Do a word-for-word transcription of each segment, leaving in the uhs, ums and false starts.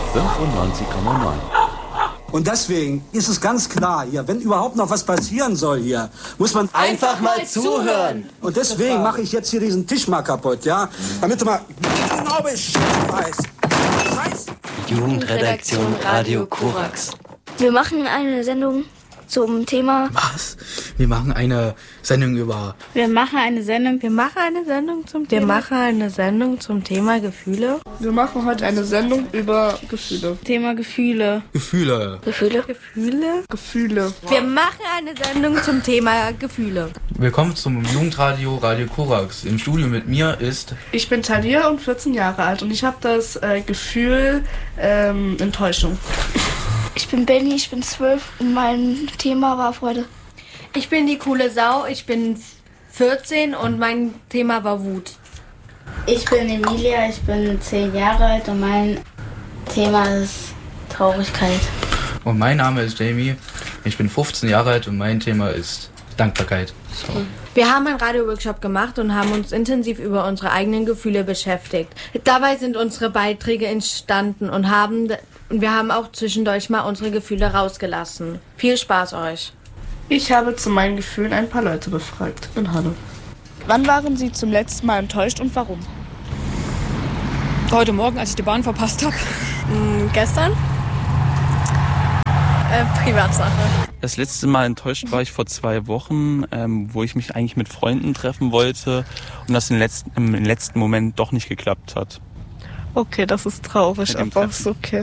fünfundneunzig Komma neun. Und deswegen ist es ganz klar hier, wenn überhaupt noch was passieren soll hier, muss man einfach mal zuhören. Und deswegen mache ich jetzt hier diesen Tisch mal kaputt, ja? Damit du mal genau Bescheid weißt. Scheiß. Jugendredaktion Radio Korax. Wir machen eine Sendung zum Thema... Was? Wir machen eine Sendung über... Wir machen eine Sendung... Wir machen eine Sendung zum Thema... Wir machen eine Sendung zum Thema Gefühle. Wir machen heute eine Sendung über Gefühle. Thema Gefühle. Gefühle. Gefühle. Gefühle. Gefühle. Wir machen eine Sendung zum Thema Gefühle. Willkommen zum Jugendradio Radio Korax. Im Studio mit mir ist... Ich bin Talia und vierzehn Jahre alt und ich habe das äh, Gefühl ähm, Enttäuschung. Ich bin Benny, ich bin zwölf und mein Thema war Freude. Ich bin die coole Sau, ich bin vierzehn und mein Thema war Wut. Ich bin Emilia, ich bin zehn Jahre alt und mein Thema ist Traurigkeit. Und mein Name ist Jamie, ich bin fünfzehn Jahre alt und mein Thema ist Dankbarkeit. So. Wir haben einen Radio-Workshop gemacht und haben uns intensiv über unsere eigenen Gefühle beschäftigt. Dabei sind unsere Beiträge entstanden und haben... Und wir haben auch zwischendurch mal unsere Gefühle rausgelassen. Viel Spaß euch. Ich habe zu meinen Gefühlen ein paar Leute befragt in Halle. Wann waren Sie zum letzten Mal enttäuscht und warum? Heute Morgen, als ich die Bahn verpasst habe. Hm, gestern? Äh, Privatsache. Das letzte Mal enttäuscht war ich vor zwei Wochen, ähm, wo ich mich eigentlich mit Freunden treffen wollte und das im letzten, im letzten Moment doch nicht geklappt hat. Okay, das ist traurig, aber ist okay.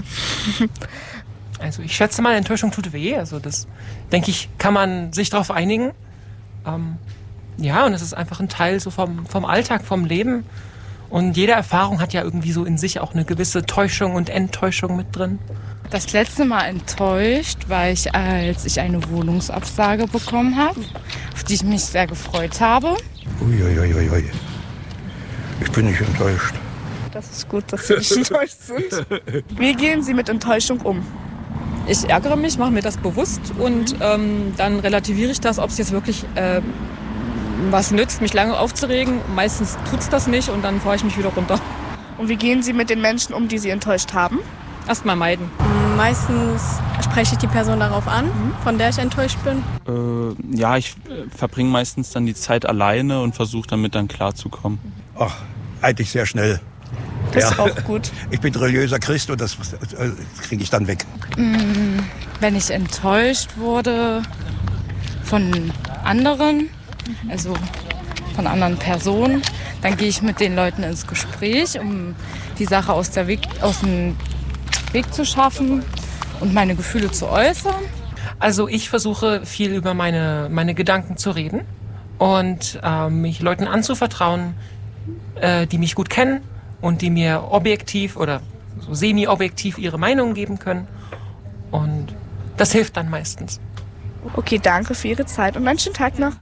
Also ich schätze mal, Enttäuschung tut weh. Also das, denke ich, kann man sich darauf einigen. Ähm, ja, und es ist einfach ein Teil so vom, vom Alltag, vom Leben. Und jede Erfahrung hat ja irgendwie so in sich auch eine gewisse Täuschung und Enttäuschung mit drin. Das letzte Mal enttäuscht war ich, als ich eine Wohnungsabsage bekommen habe, auf die ich mich sehr gefreut habe. Uiuiuiui. Ui. Ich bin nicht enttäuscht. Das ist gut, dass Sie nicht enttäuscht sind. Wie gehen Sie mit Enttäuschung um? Ich ärgere mich, mache mir das bewusst und ähm, dann relativiere ich das, ob es jetzt wirklich äh, was nützt, mich lange aufzuregen. Meistens tut es das nicht und dann fahre ich mich wieder runter. Und wie gehen Sie mit den Menschen um, die Sie enttäuscht haben? Erstmal meiden. Meistens spreche ich die Person darauf an, von der ich enttäuscht bin. Äh, ja, ich äh, verbringe meistens dann die Zeit alleine und versuche damit dann klarzukommen. Ach, eigentlich sehr schnell. Das ja. ist auch gut. Ich bin religiöser Christ und das, das kriege ich dann weg. Wenn ich enttäuscht wurde von anderen, also von anderen Personen, dann gehe ich mit den Leuten ins Gespräch, um die Sache aus, der Weg, aus dem Weg zu schaffen und meine Gefühle zu äußern. Also ich versuche viel über meine, meine Gedanken zu reden und äh, mich Leuten anzuvertrauen, äh, die mich gut kennen und die mir objektiv oder so semi-objektiv ihre Meinung geben können. Und das hilft dann meistens. Okay, danke für Ihre Zeit und einen schönen Tag noch.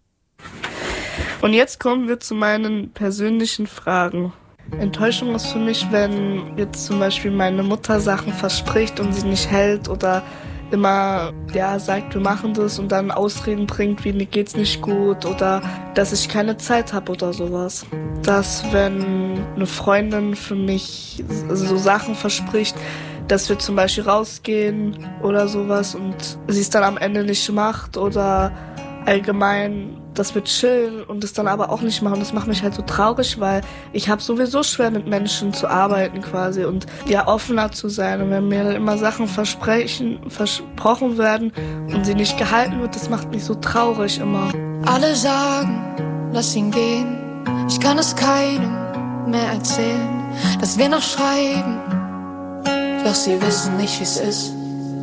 Und jetzt kommen wir zu meinen persönlichen Fragen. Enttäuschung ist für mich, wenn jetzt zum Beispiel meine Mutter Sachen verspricht und sie nicht hält oder immer ja, sagt, wir machen das und dann Ausreden bringt, wie mir geht's nicht gut oder dass ich keine Zeit habe oder sowas. Dass wenn eine Freundin für mich so Sachen verspricht, dass wir zum Beispiel rausgehen oder sowas und sie es dann am Ende nicht macht oder allgemein, dass wir chillen und es dann aber auch nicht machen. Das macht mich halt so traurig, weil ich habe sowieso schwer mit Menschen zu arbeiten quasi und ja offener zu sein. Und wenn mir dann immer Sachen versprechen, versprochen werden und sie nicht gehalten wird, das macht mich so traurig immer. Alle sagen, lass ihn gehen. Ich kann es keinem mehr erzählen, dass wir noch schreiben, doch sie wissen nicht, wie es ist.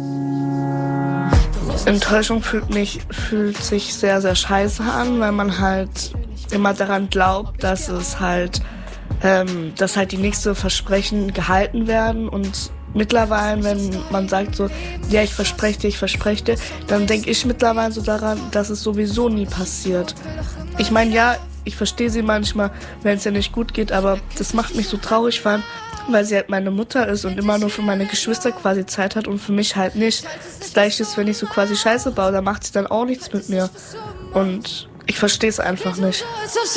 Enttäuschung fühlt, mich, fühlt sich sehr, sehr scheiße an, weil man halt immer daran glaubt, dass es halt, ähm, dass halt die nächsten Versprechen gehalten werden und mittlerweile, wenn man sagt so, ja, ich verspreche dir, ich verspreche dir, dann denke ich mittlerweile so daran, dass es sowieso nie passiert. Ich meine, ja, ich verstehe sie manchmal, wenn es ja nicht gut geht, aber das macht mich so traurig, weil weil sie halt meine Mutter ist und immer nur für meine Geschwister quasi Zeit hat und für mich halt nicht. Das Gleiche ist, wenn ich so quasi Scheiße baue, dann macht sie dann auch nichts mit mir. Und ich verstehe es einfach nicht.